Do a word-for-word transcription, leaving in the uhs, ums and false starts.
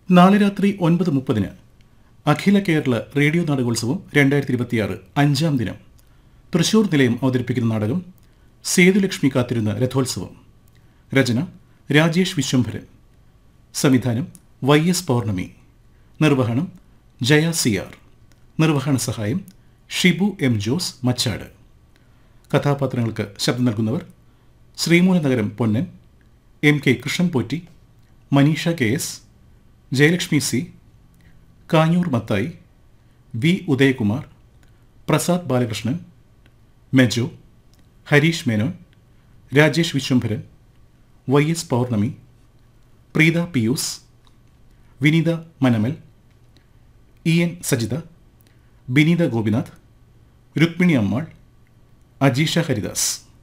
നാളെ രാത്രി ഒൻപത് മുപ്പതിന് അഖില കേരള റേഡിയോ നാടകോത്സവം രണ്ടായിരത്തി ഇരുപത്തിയാറ് അഞ്ചാം ദിനം തൃശൂർ നിലയം അവതരിപ്പിക്കുന്ന നാടകം സേതുലക്ഷ്മി കാത്തിരുന്ന രഥോത്സവം. രചന രാജേഷ് വിശ്വംഭരൻ. സംവിധാനം വൈ എസ് പൗർണമി. നിർവഹണം ജയ സി ആർ. നിർവഹണ സഹായം ഷിബു എം ജോസ് മച്ചാട്. കഥാപാത്രങ്ങൾക്ക് ശബ്ദം നൽകുന്നവർ Sreemoolanagaram Ponnan, M K Krishnan Potti, Manisha K S, Jayalakshmi C, Kanjoor Mathai, V Udayakumar, Prasad Balakrishnan, Mejo, Harish Menon, Rajesh Vishwambharan, Y S പൗർണമി, പ്രീത പിയൂസ്, വിനീത മനമൽ, ഇ എൻ സജിത, ബിനീത ഗോപിനാഥ്, രുക്മിണി അമ്മാൾ, അജീഷ ഹരിദാസ്.